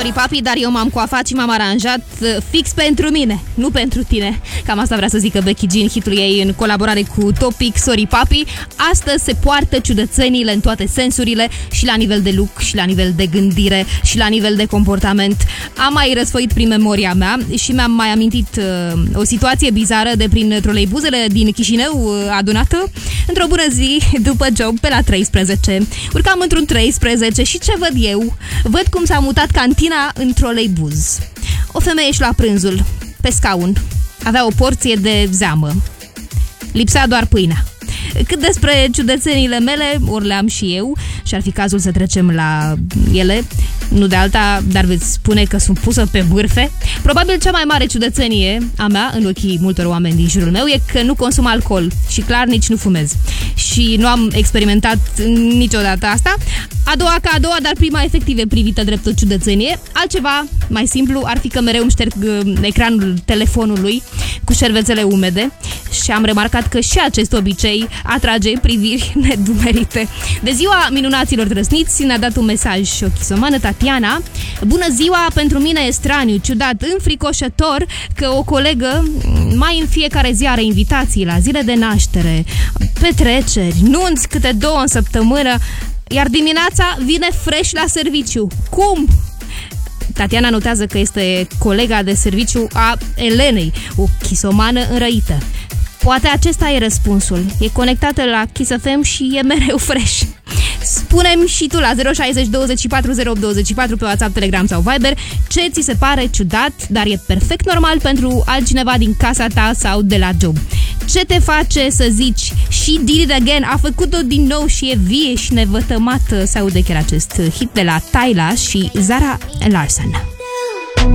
sorry papi, dar eu m-am coafat și m-am aranjat fix pentru mine, nu pentru tine. Cam asta vrea să zică Becky G în hitul ei în colaborare cu Topic, sorry papi. Astăzi se poartă ciudățenile în toate sensurile, și la nivel de look, și la nivel de gândire, și la nivel de comportament. Am mai răsfoit prin memoria mea și mi-am mai amintit o situație bizară de prin troleibuzele din Chișinău adunată într-o bună zi după job pe la 13. Urcam într-un 13 și ce văd eu? Văd cum s-a mutat cantina în troleibuz. O femeie își lua prânzul pe scaun. Avea o porție de zeamă. Lipsea doar pâinea. Cât despre ciudățenile mele, ori le-am și eu și ar fi cazul să trecem la ele, nu de alta, dar veți spune că sunt pusă pe bârfe. Probabil cea mai mare ciudățenie a mea, în ochii multor oameni din jurul meu, e că nu consum alcool și clar nici nu fumez. Și nu am experimentat niciodată asta. A doua ca a doua, dar prima efectiv e privită drept o ciudățenie. Altceva mai simplu ar fi că mereu îmi șterg ecranul telefonului cu șervețele umede și am remarcat că și acest obicei atrage priviri nedumerite. De ziua minunaților drăsniți ne-a dat un mesaj o chisomană, Tatiana. Bună ziua, pentru mine e straniu, ciudat, înfricoșător că o colegă mai în fiecare zi are invitații la zile de naștere, petreceri, nunți câte 2 în săptămână, iar dimineața vine fresh la serviciu. Cum? Tatiana notează că este colega de serviciu a Elenei, o chisomană înrăită. Poate acesta e răspunsul. E conectată la Kiss FM și e mereu fresh. Spune-mi și tu la 060 24 08 24 pe WhatsApp, Telegram sau Viber ce ți se pare ciudat, dar e perfect normal pentru altcineva din casa ta sau de la job. Ce te face să zici și did it again, a făcut-o din nou și e vie și nevătămată? Se aude chiar acest hit de la Tyla și Zara Larsson.